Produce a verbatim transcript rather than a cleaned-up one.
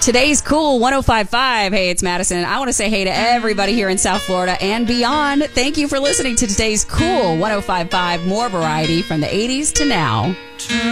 Today's Cool one oh five point five. Hey, it's Madison. I want to say hey to everybody here in South Florida and beyond. Thank you for listening to today's Cool one oh five point five. More variety from the eighties to now.